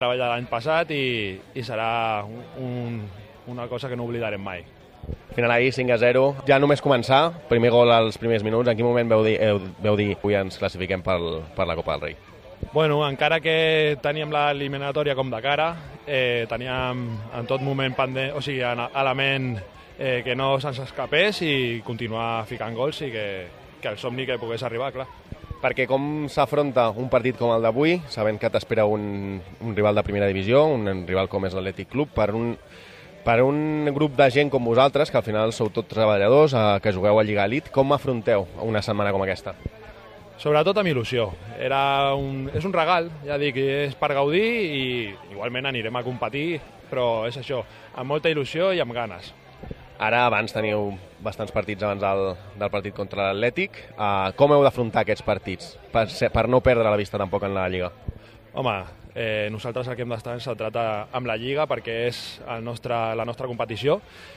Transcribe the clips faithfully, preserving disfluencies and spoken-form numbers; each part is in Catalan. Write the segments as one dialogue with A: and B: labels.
A: Treballar l'any passat i, i serà un, una cosa que no oblidarem mai.
B: Final ahir cinc a zero, ja només començar, primer gol als primers minuts, en quin moment veu dir, eh, veu dir avui ens classifiquem pel, per la Copa del Rei?
A: Bueno, encara que teníem l'eliminatòria com de cara, eh, teníem en tot moment pendent, o sigui, element eh, que no se'ns escapés i continuar ficant gols i que, que el somni que pogués arribar, clar.
B: Perquè com s'afronta un partit com el d'avui, sabent que t'espera un, un rival de primera divisió, un rival com és l'Atlètic Club, per un, per un grup de gent com vosaltres, que al final sou tots treballadors, eh, que jugueu a Lliga Elite, com afronteu una setmana com aquesta?
A: Sobretot amb il·lusió. Era un, és un regal, ja dic, és per gaudir i igualment anirem a competir, però és això, amb molta il·lusió i amb ganes.
B: Ara, abans teniu bastants partits abans del, del partit contra l'Atlètic. Uh, com heu d'afrontar aquests partits per, ser, per no perdre la vista tampoc en la Lliga?
A: Home, eh, nosaltres el que hem d'estar centrat amb la Lliga perquè és el nostre, la nostra competició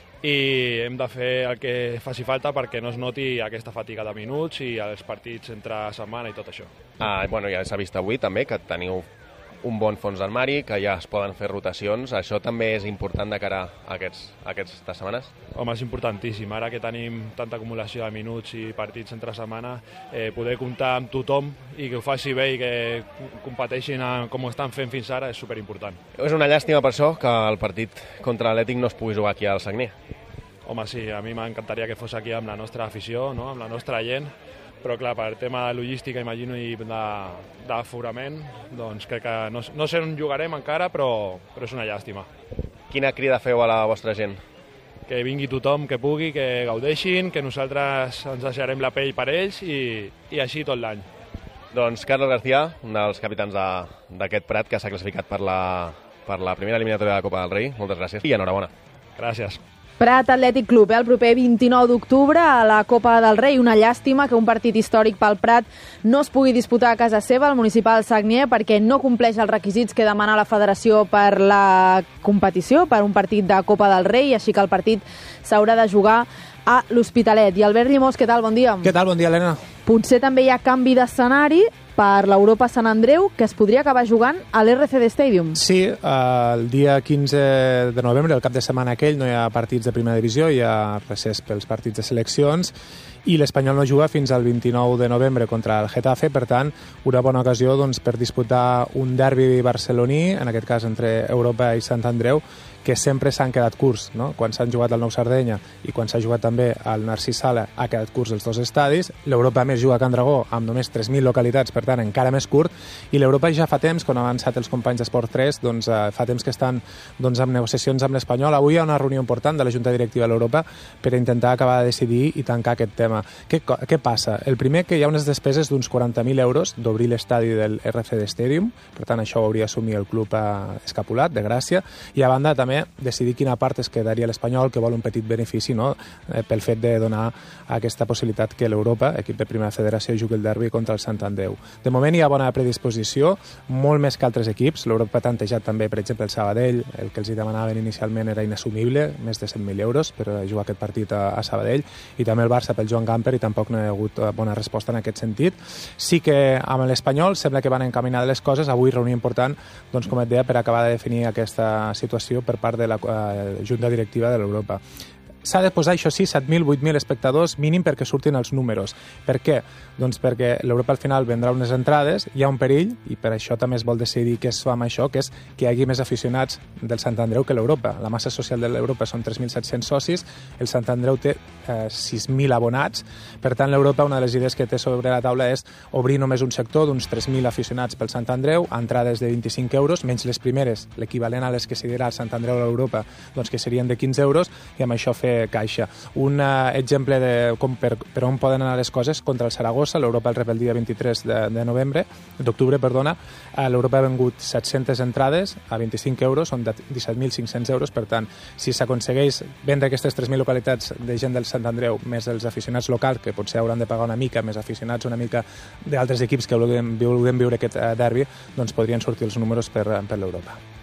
A: i hem de fer el que faci falta perquè no es noti aquesta fatiga de minuts i els partits entre setmana i tot això.
B: Uh, bueno, ja s'ha vist avui també que teniu un bon fons d'armari, que ja es poden fer rotacions. Això també és important de cara a, aquests, a aquestes setmanes?
A: Home, és importantíssim. Ara que tenim tanta acumulació de minuts i partits entre setmana, eh, poder comptar amb tothom i que ho faci bé i que competeixin a, com ho estan fent fins ara és superimportant.
B: És una llàstima per això que el partit contra l'Atlètic no es pugui jugar aquí al Sagnier.
A: Home, sí, a mi m'encantaria que fos aquí amb la nostra afició, no? Amb la nostra gent, però clar, per tema de logística, imagino, i d'aforament, doncs crec que no, no sé on jugarem encara, però, però és una llàstima.
B: Quina crida feu a la vostra gent?
A: Que vingui tothom que pugui, que gaudeixin, que nosaltres ens deixarem la pell per ells i, i així tot l'any.
B: Doncs Carlos García, un dels capitans d'aquest Prat que s'ha classificat per la, per la primera eliminatòria de la Copa del Rei, moltes gràcies i enhorabona.
A: Gràcies.
C: Prat Atlètic Club, eh, el proper vint-i-nou d'octubre a la Copa del Rei. Una llàstima que un partit històric pel Prat no es pugui disputar a casa seva, al municipal Sagnier, perquè no compleix els requisits que demana la federació per la competició, per un partit de Copa del Rei, així que el partit s'haurà de jugar a l'Hospitalet. I Albert Llimós, què tal? Bon dia.
D: Què tal? Bon dia, Helena.
C: Potser també hi ha canvi d'escenari per l'Europa Sant Andreu, que es podria acabar jugant a l'R C D Stadium.
D: Sí, el dia quinze de novembre, el cap de setmana aquell, no hi ha partits de primera divisió, hi ha recés pels partits de seleccions, i l'Espanyol no juga fins al vint-i-nou de novembre contra el Getafe, per tant, una bona ocasió doncs, per disputar un derbi barceloní, en aquest cas entre Europa i Sant Andreu, que sempre s'han quedat curts, no? Quan s'han jugat al Nou Sardenya i quan s'ha jugat també al Narcís Sala ha quedat curts els dos estadis. L'Europa més juga a Can Dragó amb només tres mil localitats, per tant encara més curt, i l'Europa ja fa temps, quan han avançat els companys d'Esport tres, doncs eh, fa temps que estan doncs, amb negociacions amb l'Espanyol. Avui hi ha una reunió important de la Junta Directiva de l'Europa per intentar acabar de decidir i tancar aquest tema. Què, què passa? El primer, que hi ha unes despeses d'uns quaranta mil euros d'obrir l'estadi del R C D Stadium, per tant això ho hauria assumir el club eh, escapulat de Gràcia, i a banda també decidir quina part es quedaria l'Espanyol, que vol un petit benefici, no? eh, pel fet de donar aquesta possibilitat que l'Europa, equip de primera federació, jugui el derbi contra el Sant Andreu. De moment hi ha bona predisposició, molt més que altres equips. L'Europa ha tantejat també, per exemple, el Sabadell, el que els hi demanaven inicialment era inassumible, més de cent mil euros per jugar aquest partit a, a Sabadell, i també el Barça pel Joan Gamper, i tampoc no hi ha hagut bona resposta en aquest sentit. Sí que amb l'Espanyol sembla que van encaminades les coses. Avui reunió important, doncs, com et deia, per acabar de definir aquesta situació per part de la eh, Junta Directiva de l'Europa. S'ha de posar, això sí, set mil, vuit mil espectadors mínim perquè surtin els números. Per què? Doncs perquè l'Europa al final vendrà unes entrades, hi ha un perill, i per això també es vol decidir què es fa amb això, que és que hi hagi més aficionats del Sant Andreu que l'Europa. La massa social de l'Europa són tres mil set-cents socis, el Sant Andreu té eh, sis mil abonats, per tant l'Europa, una de les idees que té sobre la taula és obrir només un sector d'uns tres mil aficionats pel Sant Andreu, entrades de vint-i-cinc euros, menys les primeres, l'equivalent a les que s'hi dirà al Sant Andreu a l'Europa, doncs que serien de quinze euros, i amb això fer caixa. Un uh, exemple de com per, per on poden anar les coses contra el Saragossa. L'Europa el rep el dia vint-i-tres de, de novembre, d'octubre, perdona. Uh, L'Europa ha vengut set-centes entrades a vint-i-cinc euros, són de disset mil cinc-cents euros, per tant, si s'aconsegueix vendre aquestes tres mil localitats de gent del Sant Andreu, més els aficionats locals, que potser hauran de pagar una mica, més aficionats una mica d'altres equips que vulguem, vulguem viure aquest uh, derbi, doncs podrien sortir els números per, per l'Europa.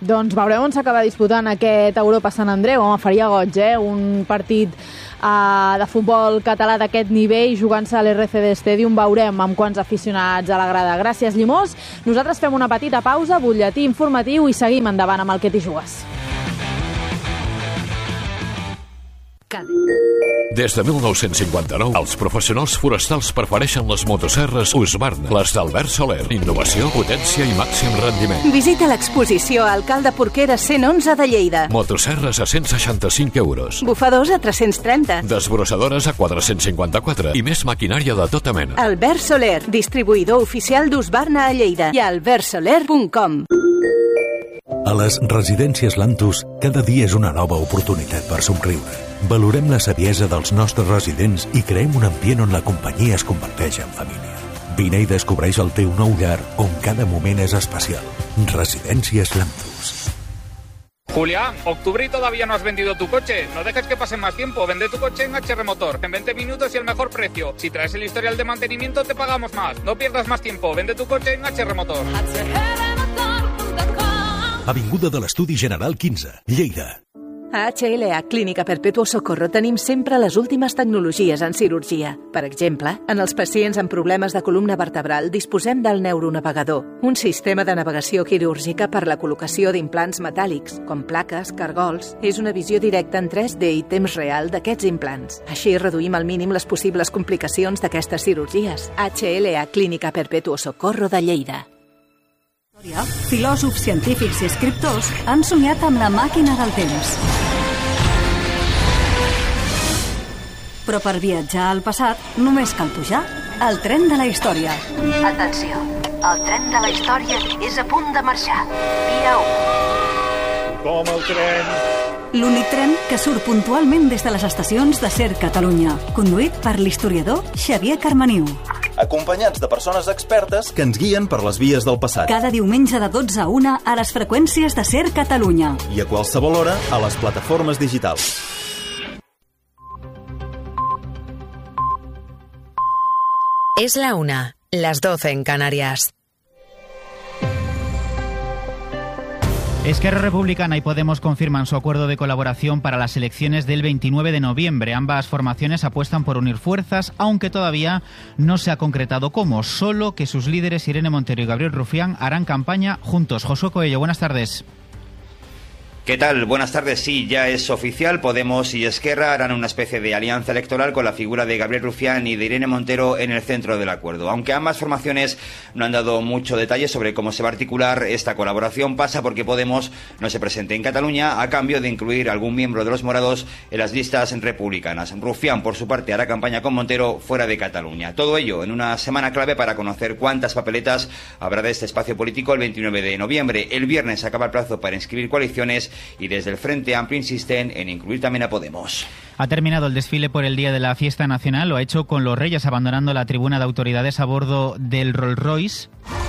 C: Doncs veurem on s'acaba disputant aquest Europa Sant Andreu. Home, faria goig, eh? Un partit uh, de futbol català d'aquest nivell jugant-se a l'R C D Stadium. Veurem amb quants aficionats a la grada. Gràcies, Llimós. Nosaltres fem una petita pausa, butlletí informatiu i seguim endavant amb el que t'hi jugues.
E: Des de mil nou-cents cinquanta-nou, els professionals forestals prefereixen les motosserres Husqvarna, les d'Albert Soler. Innovació, potència i màxim rendiment.
F: Visita l'exposició Alcalde Porquera cent onze de Lleida.
E: Motosserres a cent seixanta-cinc euros.
F: Bufadors a tres-cents trenta.
E: Desbrossadores a quatre-cents cinquanta-quatre. I més maquinària de tota mena.
F: Albert Soler, distribuïdor oficial d'Husqvarna a Lleida. I albert soler punt com.
G: A les residències Lantus, cada dia és una nova oportunitat per somriure. Valorem la saviesa dels nostres residents i creem un ambient on la companyia es converteix en família. Vine i descobreix el teu nou llar on cada moment es especial. Residències Lantus.
H: Julián, octubre y todavía no has vendido tu coche. No dejes que pase más tiempo. Vende tu coche en H R Motor. En veinte minutos y el mejor precio. Si traes el historial de mantenimiento, te pagamos más. No pierdas más tiempo. Vende tu coche en H R Motor.
G: Avinguda de l'Estudi General quinze, Lleida.
F: A H L A Clínica Perpetuo Socorro tenim sempre les últimes tecnologies en cirurgia. Per exemple, en els pacients amb problemes de columna vertebral disposem del neuronavegador, un sistema de navegació quirúrgica per la col·locació d'implants metàl·lics, com plaques, cargols. És una visió directa en tres D i temps real d'aquests implants. Així reduïm al mínim les possibles complicacions d'aquestes cirurgies. H L A Clínica Perpetuo Socorro de Lleida.
I: Filòsofs, científics i escriptors han somiat amb la màquina del temps. Però per viatjar al passat només cal pujar al tren de la història.
J: Atenció, el tren de la història és a punt de marxar. Via u.
K: Com el tren.
I: L'únic tren que surt puntualment des de les estacions de Ser Catalunya, conduït per l'historiador Xavier Carmaniu.
L: Acompanyats de persones expertes que ens guien per les vies del passat.
I: Cada diumenge de dotze a una a les freqüències de Ser Catalunya.
L: I a qualsevol hora a les plataformes digitals.
M: Es la una, las doce en Canarias.
N: Esquerra Republicana y Podemos confirman su acuerdo de colaboración para las elecciones del veintinueve de noviembre. Ambas formaciones apuestan por unir fuerzas, aunque todavía no se ha concretado cómo. Solo que sus líderes Irene Montero y Gabriel Rufián harán campaña juntos. Josué Coello, buenas tardes.
O: ¿Qué tal? Buenas tardes. Sí, ya es oficial. Podemos y Esquerra harán una especie de alianza electoral con la figura de Gabriel Rufián y de Irene Montero en el centro del acuerdo. Aunque ambas formaciones no han dado mucho detalle sobre cómo se va a articular esta colaboración, pasa porque Podemos no se presente en Cataluña a cambio de incluir algún miembro de los morados en las listas republicanas. Rufián, por su parte, hará campaña con Montero fuera de Cataluña. Todo ello en una semana clave para conocer cuántas papeletas habrá de este espacio político el veintinueve de noviembre. El viernes acaba el plazo para inscribir coaliciones y desde el Frente Amplio insisten en incluir también a Podemos.
N: Ha terminado el desfile por el Día de la Fiesta Nacional. Lo ha hecho con los Reyes abandonando la tribuna de autoridades a bordo del Rolls Royce.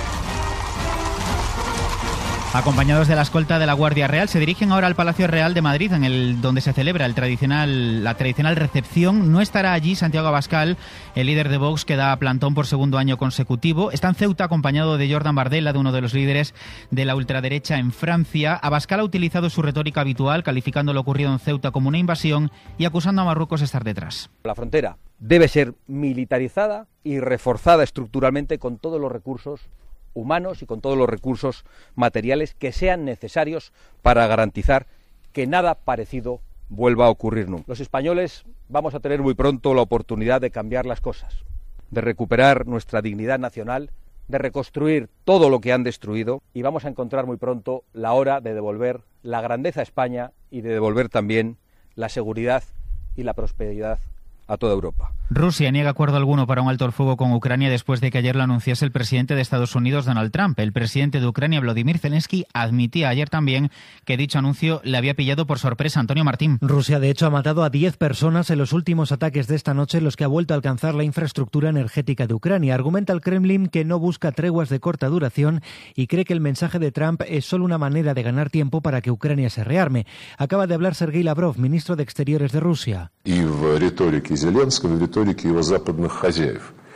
N: Acompañados de la escolta de la Guardia Real, se dirigen ahora al Palacio Real de Madrid, en el donde se celebra el tradicional, la tradicional recepción. No estará allí Santiago Abascal, el líder de Vox, que da plantón por segundo año consecutivo. Está en Ceuta acompañado de Jordan Bardella, de uno de los líderes de la ultraderecha en Francia. Abascal ha utilizado su retórica habitual, calificando lo ocurrido en Ceuta como una invasión y acusando a Marruecos de estar detrás.
P: La frontera debe ser militarizada y reforzada estructuralmente con todos los recursos humanos y con todos los recursos materiales que sean necesarios para garantizar que nada parecido vuelva a ocurrir nunca. Los españoles vamos a tener muy pronto la oportunidad de cambiar las cosas, de recuperar nuestra dignidad nacional, de reconstruir todo lo que han destruido, y vamos a encontrar muy pronto la hora de devolver la grandeza a España y de devolver también la seguridad y la prosperidad a toda Europa.
N: Rusia niega acuerdo alguno para un alto el fuego con Ucrania después de que ayer lo anunciase el presidente de Estados Unidos, Donald Trump. El presidente de Ucrania, Volodymyr Zelensky, admitía ayer también que dicho anuncio le había pillado por sorpresa. Antonio Martín.
Q: Rusia, de hecho, ha matado a diez personas en los últimos ataques de esta noche, en los que ha vuelto a alcanzar la infraestructura energética de Ucrania. Argumenta el Kremlin que no busca treguas de corta duración y cree que el mensaje de Trump es solo una manera de ganar tiempo para que Ucrania se rearme. Acaba de hablar Sergei Lavrov, ministro de Exteriores de Rusia.
R: И в риторике Зеленского, в риторике его западных хозяев.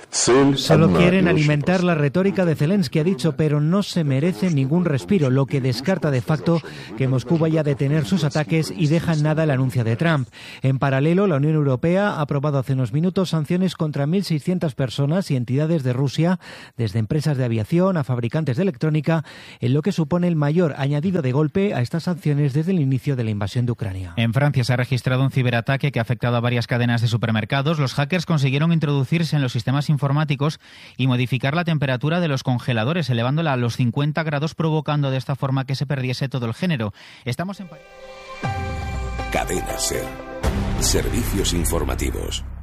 Q: Solo quieren alimentar la retórica de Zelensky, ha dicho, pero no se merece ningún respiro, lo que descarta de facto que Moscú vaya a detener sus ataques y deja en nada el anuncio de Trump. En paralelo, la Unión Europea ha aprobado hace unos minutos sanciones contra mil seiscientas personas y entidades de Rusia, desde empresas de aviación a fabricantes de electrónica, en lo que supone el mayor añadido de golpe a estas sanciones desde el inicio de la invasión de Ucrania.
N: En Francia se ha registrado un ciberataque que ha afectado a varias cadenas de supermercados. Los hackers consiguieron introducirse en los sistemas informáticos y modificar la temperatura de los congeladores, elevándola a los cincuenta grados, provocando de esta forma que se perdiese todo el género. Estamos en...
K: Cadena SER. Servicios informativos.